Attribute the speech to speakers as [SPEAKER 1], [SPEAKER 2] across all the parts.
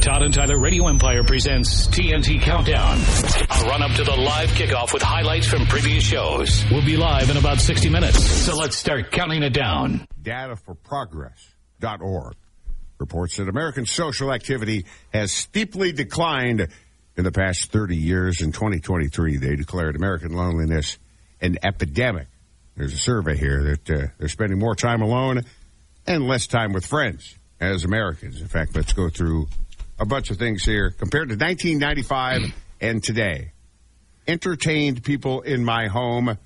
[SPEAKER 1] Todd and Tyler Radio Empire presents TNT Countdown. A run-up to the live kickoff with highlights from previous shows. We'll be live in about 60 minutes, so let's start counting it down.
[SPEAKER 2] Dataforprogress.org reports that American social activity has steeply declined in the past 30 years. In 2023, they declared American loneliness an epidemic. There's a survey here that they're spending more time alone and less time with friends as Americans. In fact, let's go through a bunch of things here. Compared to 1995 and today, entertained people in my home,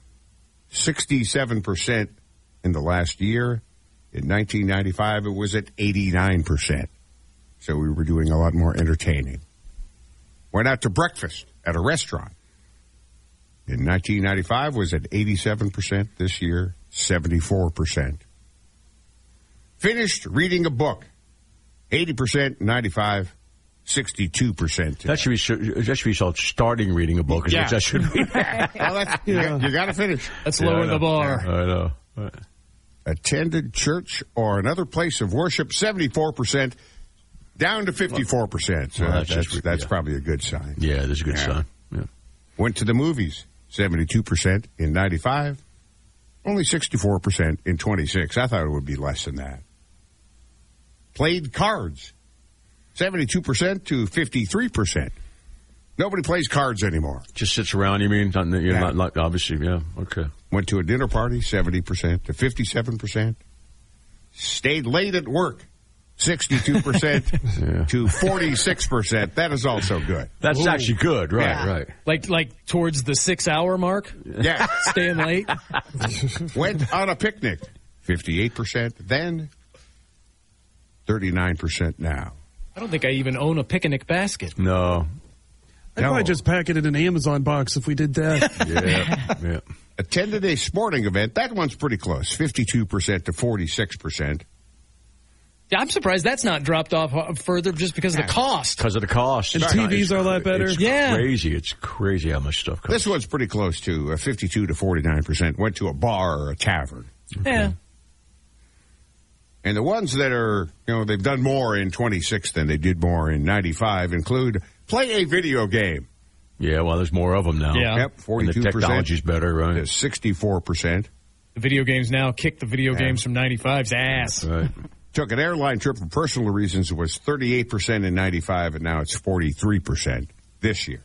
[SPEAKER 2] 67% in the last year. In 1995, it was at 89%. So we were doing a lot more entertaining. Went out to breakfast at a restaurant. In 1995, was at 87%. This year, 74%. Finished reading a book, 80%, 95, 62%.
[SPEAKER 3] That should be called starting reading a book.
[SPEAKER 2] Yeah.
[SPEAKER 3] That should be.
[SPEAKER 2] Well, you got to finish.
[SPEAKER 4] Let's lower the bar.
[SPEAKER 3] I know.
[SPEAKER 2] Attended church or another place of worship, 74%, down to 54%. So
[SPEAKER 3] Well,
[SPEAKER 2] that's probably a good sign.
[SPEAKER 3] Yeah, that's a good sign. Yeah.
[SPEAKER 2] Went to the movies, 72% in 95, only 64% in 26. I thought it would be less than that. Played cards, 72% to 53%. Nobody plays cards anymore.
[SPEAKER 3] Just sits around, you mean? Not obviously, yeah. Okay.
[SPEAKER 2] Went to a dinner party, 70% to 57%. Stayed late at work, 62% to 46%. That is also good.
[SPEAKER 3] That's actually good, right?
[SPEAKER 2] Yeah.
[SPEAKER 3] Right.
[SPEAKER 4] Like towards the 6 hour mark?
[SPEAKER 2] Yeah.
[SPEAKER 4] Staying late?
[SPEAKER 2] Went on a picnic, 58% then, 39% now.
[SPEAKER 4] I don't think I even own a picnic basket.
[SPEAKER 3] No.
[SPEAKER 5] I'd probably just pack it in an Amazon box if we did that.
[SPEAKER 3] Yeah.
[SPEAKER 2] Attended a sporting event. That one's pretty close, 52% to 46%.
[SPEAKER 4] Yeah, I'm surprised that's not dropped off further just because of the cost.
[SPEAKER 3] Because of the cost.
[SPEAKER 5] And TVs are a lot better.
[SPEAKER 3] It's crazy. It's crazy how much stuff costs.
[SPEAKER 2] This one's pretty close to 52 to 49%. Went to a bar or a tavern.
[SPEAKER 4] Yeah.
[SPEAKER 2] And the ones that are, they've done more in 26 than they did more in 95 include play a video game.
[SPEAKER 3] Yeah, well, there's more of them now.
[SPEAKER 4] Yeah.
[SPEAKER 2] Yep, 42%.
[SPEAKER 3] And the technology's better, right?
[SPEAKER 2] 64%.
[SPEAKER 4] The video games now kick the video games from 95's ass.
[SPEAKER 3] Right.
[SPEAKER 2] Took an airline trip for personal reasons. It was 38% in 95, and now it's 43% this year.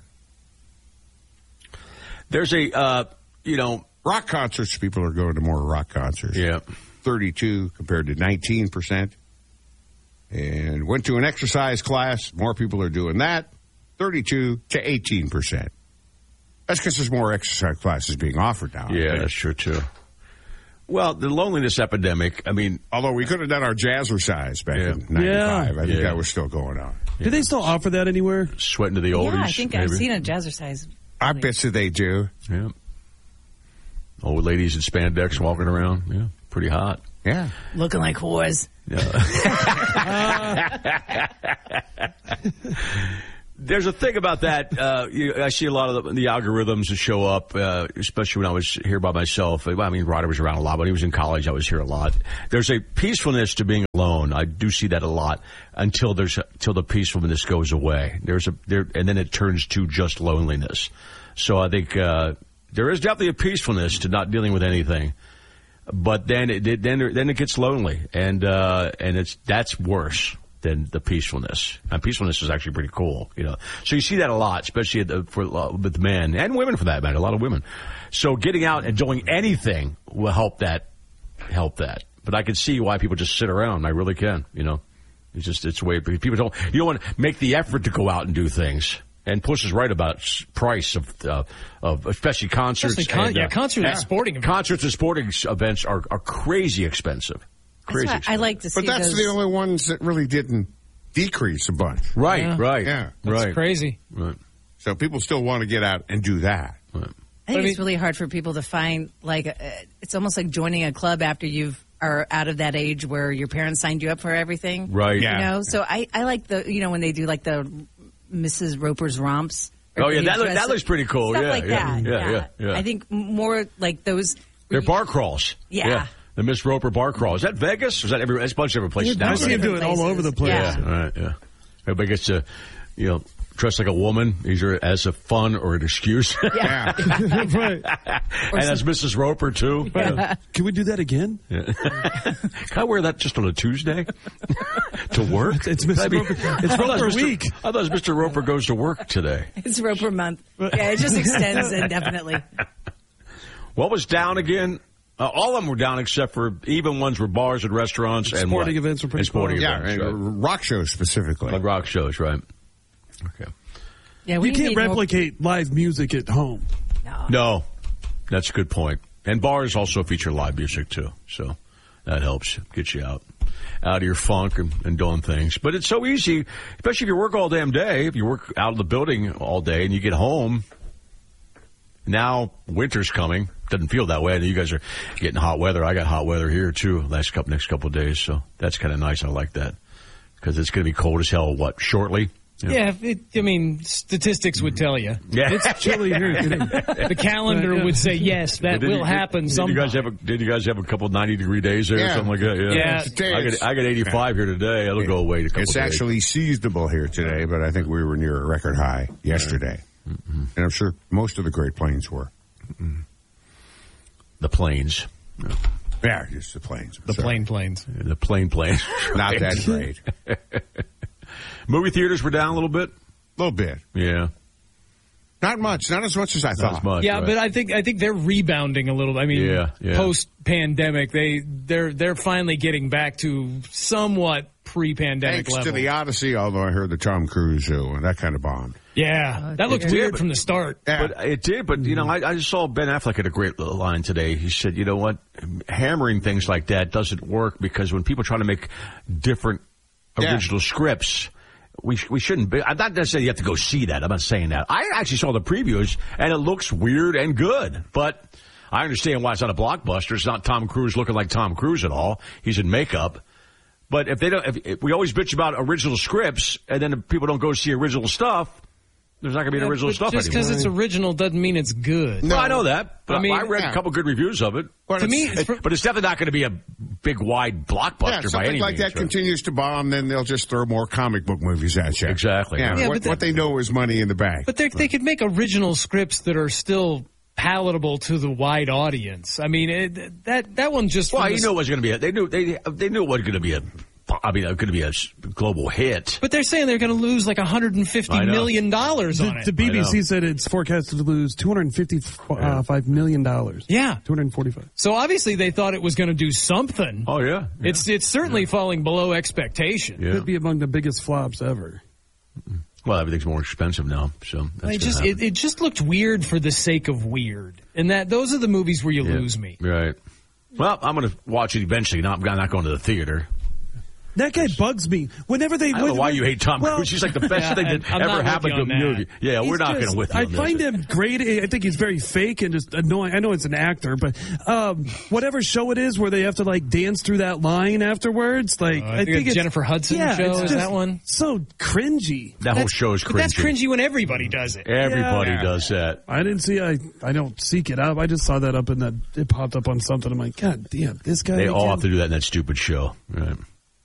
[SPEAKER 3] There's a,
[SPEAKER 2] rock concerts. People are going to more rock concerts.
[SPEAKER 3] Yeah.
[SPEAKER 2] 32 compared to 19%. And went to an exercise class. More people are doing that. 32 to 18%. That's because there's more exercise classes being offered now.
[SPEAKER 3] Yeah, that's true, too. Well, the loneliness epidemic,
[SPEAKER 2] although we could have done our jazzercise back in 95. I think that was still going on.
[SPEAKER 5] Do they still offer that anywhere?
[SPEAKER 3] Sweating to the oldies.
[SPEAKER 6] Yeah, I think I've seen a jazzercise.
[SPEAKER 2] I bet you they do.
[SPEAKER 3] Yeah. Old ladies in spandex walking around. Yeah. Pretty hot.
[SPEAKER 2] Yeah.
[SPEAKER 6] Looking like whores.
[SPEAKER 3] Yeah. There's a thing about that. I see a lot of the algorithms that show up, especially when I was here by myself. Ryder was around a lot. When he was in college, I was here a lot. There's a peacefulness to being alone. I do see that a lot until the peacefulness goes away. And then it turns to just loneliness. So I think there is definitely a peacefulness to not dealing with anything. But then it gets lonely, and that's worse than the peacefulness. And peacefulness is actually pretty cool, So you see that a lot, especially with men and women, for that matter. A lot of women. So getting out and doing anything will help that. But I can see why people just sit around. I really can. It's a way people don't. You don't want to make the effort to go out and do things. And Push is right about price of especially concerts.
[SPEAKER 4] Concerts and sporting events.
[SPEAKER 3] Concerts and sporting events are crazy expensive. Crazy expensive.
[SPEAKER 6] I like to see
[SPEAKER 2] But that's
[SPEAKER 6] those.
[SPEAKER 2] the only ones that really didn't decrease a bunch.
[SPEAKER 3] Right,
[SPEAKER 4] Yeah.
[SPEAKER 3] right.
[SPEAKER 2] Yeah.
[SPEAKER 4] That's crazy.
[SPEAKER 3] Right.
[SPEAKER 2] So people still want to get out and do that.
[SPEAKER 3] Right.
[SPEAKER 6] I think it's really hard for people to find, it's almost like joining a club after you are out of that age where your parents signed you up for everything.
[SPEAKER 3] Right.
[SPEAKER 2] Yeah.
[SPEAKER 6] So I like when they do the Mrs. Roper's romps.
[SPEAKER 3] Oh, yeah, that looks pretty cool.
[SPEAKER 6] Stuff
[SPEAKER 3] Yeah,
[SPEAKER 6] like
[SPEAKER 3] yeah,
[SPEAKER 6] that.
[SPEAKER 3] yeah.
[SPEAKER 6] I think more like those.
[SPEAKER 3] They're bar crawls.
[SPEAKER 6] Yeah.
[SPEAKER 3] The Miss Roper bar crawl. Is that Vegas? Or is that that's a bunch of different places?
[SPEAKER 5] I see them do it all over the place.
[SPEAKER 6] Yeah.
[SPEAKER 3] Right, yeah. Everybody gets to, dress like a woman, either as a fun or an excuse.
[SPEAKER 2] Yeah.
[SPEAKER 5] Right.
[SPEAKER 3] And as Mrs. Roper, too.
[SPEAKER 6] Yeah.
[SPEAKER 5] Can we do that again?
[SPEAKER 3] Can I wear that just on a Tuesday to work?
[SPEAKER 5] It's Mr. Roper. It's Roper week.
[SPEAKER 3] I thought Mr. Roper goes to work today.
[SPEAKER 6] It's Roper month. Yeah, it just extends indefinitely.
[SPEAKER 3] What was down again? All of them were down except for even ones were bars and restaurants and
[SPEAKER 5] sporting events were pretty
[SPEAKER 3] sporting
[SPEAKER 2] Yeah,
[SPEAKER 3] events,
[SPEAKER 2] and
[SPEAKER 3] right.
[SPEAKER 2] rock shows specifically.
[SPEAKER 3] Like rock shows, right? Okay.
[SPEAKER 6] Yeah, we
[SPEAKER 5] You can't
[SPEAKER 6] need more-
[SPEAKER 5] replicate live music at home.
[SPEAKER 3] No, that's a good point. And bars also feature live music too, so that helps get you out of your funk and doing things. But it's so easy, especially if you work all damn day. If you work out of the building all day and you get home. Now winter's coming. Doesn't feel that way. I know you guys are getting hot weather. I got hot weather here too. Next couple of days, so that's kind of nice. I like that because it's going to be cold as hell. Shortly?
[SPEAKER 4] Yeah, statistics would tell you.
[SPEAKER 3] Yeah,
[SPEAKER 5] It's chilly here today.
[SPEAKER 4] The calendar would say yes, that will happen sometime.
[SPEAKER 3] Did you guys have a couple 90-degree days there or something like that?
[SPEAKER 4] Yeah.
[SPEAKER 2] Today
[SPEAKER 3] I got 85 here today. It'll go away in a couple
[SPEAKER 2] It's
[SPEAKER 3] days.
[SPEAKER 2] actually seasonable here today, but I think we were near a record high yesterday. And I'm sure most of the Great Plains were.
[SPEAKER 3] The plains.
[SPEAKER 2] Yeah, just the plains.
[SPEAKER 4] The planes.
[SPEAKER 3] The plains.
[SPEAKER 2] Not that great.
[SPEAKER 3] Movie theaters were down a little bit.
[SPEAKER 2] A little bit.
[SPEAKER 3] Yeah.
[SPEAKER 2] Not much. Not as much as I
[SPEAKER 3] Not
[SPEAKER 2] thought.
[SPEAKER 3] as much.
[SPEAKER 4] Yeah,
[SPEAKER 3] right.
[SPEAKER 4] but I think they're rebounding a little. I mean,
[SPEAKER 3] Yeah.
[SPEAKER 4] post pandemic, they're finally getting back to somewhat pre-pandemic
[SPEAKER 2] Thanks
[SPEAKER 4] level.
[SPEAKER 2] to the Odyssey, although I heard the Tom Cruise show, and that kind of bombed.
[SPEAKER 4] Yeah, that looked
[SPEAKER 3] Yeah,
[SPEAKER 4] weird
[SPEAKER 3] but-
[SPEAKER 4] from the start.
[SPEAKER 2] Yeah.
[SPEAKER 3] But it did, but I just saw Ben Affleck had a great little line today. He said, "You know what? Hammering things like that doesn't work because when people try to make different original scripts, we shouldn't be. I'm not necessarily you have to go see that. I'm not saying that. I actually saw the previews and it looks weird and good, but I understand why it's not a blockbuster. It's not Tom Cruise looking like Tom Cruise at all. He's in makeup. But if they don't, if we always bitch about original scripts and then if people don't go see original stuff, there's not going to be original stuff
[SPEAKER 4] Just
[SPEAKER 3] anymore.
[SPEAKER 4] because it's original doesn't mean it's good.
[SPEAKER 3] No, I know that. But
[SPEAKER 4] I mean,
[SPEAKER 3] I read a couple good reviews of it.
[SPEAKER 2] But
[SPEAKER 4] To me,
[SPEAKER 2] it's-
[SPEAKER 3] But it's definitely not going to be a big, wide blockbuster
[SPEAKER 2] yeah,
[SPEAKER 3] by
[SPEAKER 2] something
[SPEAKER 3] any
[SPEAKER 2] like
[SPEAKER 3] means.
[SPEAKER 2] that
[SPEAKER 3] right?
[SPEAKER 2] continues to bomb, then they'll just throw more comic book movies at you.
[SPEAKER 3] Exactly.
[SPEAKER 2] Yeah,
[SPEAKER 4] Yeah,
[SPEAKER 2] what,
[SPEAKER 4] but
[SPEAKER 2] what they know is money in the bank.
[SPEAKER 4] But they could make original scripts that are still palatable to the wide audience. I mean, that one just.
[SPEAKER 3] Well,
[SPEAKER 4] from
[SPEAKER 3] you
[SPEAKER 4] the-
[SPEAKER 3] knew it was going to be. They knew it was going to be a. I mean, it could be a global hit.
[SPEAKER 4] But they're saying they're going to lose like $150
[SPEAKER 3] I know.
[SPEAKER 4] million on it.
[SPEAKER 5] The BBC said it's forecasted to lose $255 million.
[SPEAKER 4] Yeah.
[SPEAKER 5] 245.
[SPEAKER 4] So obviously they thought it was going to do something.
[SPEAKER 3] Oh yeah,
[SPEAKER 4] It's certainly falling below expectation.
[SPEAKER 3] yeah.
[SPEAKER 5] Could be among the biggest flops ever.
[SPEAKER 3] Well, everything's more expensive now, so that's
[SPEAKER 4] It just looked weird for the sake of weird, and those are the movies where you lose me.
[SPEAKER 3] right. Well, I'm going to watch it eventually. No, I'm not going to the theater.
[SPEAKER 5] That guy bugs me. Whenever they,
[SPEAKER 3] I don't know why you hate Tom Cruise. He's like the best thing that
[SPEAKER 4] I'm not
[SPEAKER 3] ever
[SPEAKER 4] with
[SPEAKER 3] happened
[SPEAKER 4] you
[SPEAKER 3] to
[SPEAKER 4] on
[SPEAKER 3] a
[SPEAKER 4] that.
[SPEAKER 3] movie. Yeah, we're not going to with you.
[SPEAKER 5] I
[SPEAKER 3] on this.
[SPEAKER 5] find him great. I think he's very fake and just annoying. I know it's an actor, but whatever show it is where they have to like dance through that line afterwards, like
[SPEAKER 4] I think it's Jennifer Hudson show.
[SPEAKER 5] it's
[SPEAKER 4] Is
[SPEAKER 5] just
[SPEAKER 4] that one?
[SPEAKER 5] So cringy.
[SPEAKER 3] That whole show is cringy.
[SPEAKER 4] But that's cringy when everybody does it.
[SPEAKER 3] Everybody
[SPEAKER 5] Yeah.
[SPEAKER 3] does that.
[SPEAKER 5] I didn't see. I don't seek it up. I just saw that up in that. It popped up on something. I'm like, God damn, this guy.
[SPEAKER 3] They all
[SPEAKER 5] again?
[SPEAKER 3] have to do that in that stupid show. Right.